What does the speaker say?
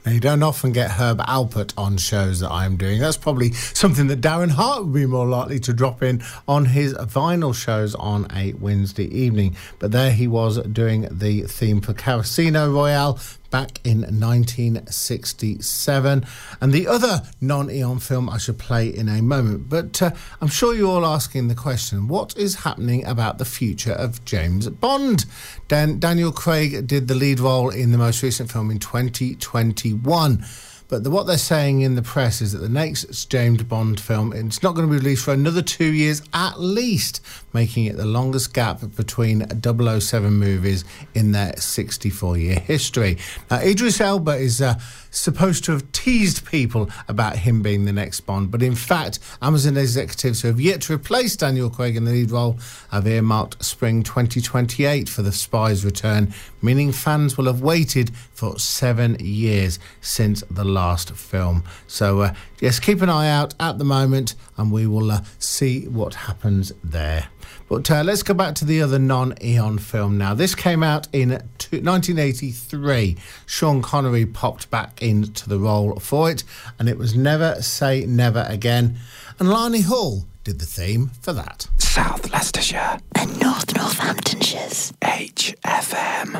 Now, you don't often get Herb Alpert on shows that I'm doing. That's probably something that Darren Hart would be more likely to drop in on his vinyl shows on a Wednesday evening. But there he was doing the theme for Casino Royale back in 1967. And the other non-Eon film I should play in a moment. But I'm sure you're all asking the question, what is happening about the future of James Bond? Daniel Craig did the lead role in the most recent film in 2021. But what they're saying in the press is that the next James Bond film, it's not going to be released for another 2 years at least, making it the longest gap between 007 movies in their 64-year history. Now, Idris Elba is supposed to have teased people about him being the next Bond, but in fact, Amazon executives who have yet to replace Daniel Craig in the lead role have earmarked spring 2028 for the spy's return, meaning fans will have waited for 7 years since the last film. So, yes, keep an eye out at the moment, and we will see what happens there. But let's go back to the other non-Eon film now. This came out in 1983. Sean Connery popped back into the role for it, and it was Never Say Never Again. And Lani Hall did the theme for that. South Leicestershire and North Northamptonshire's HFM.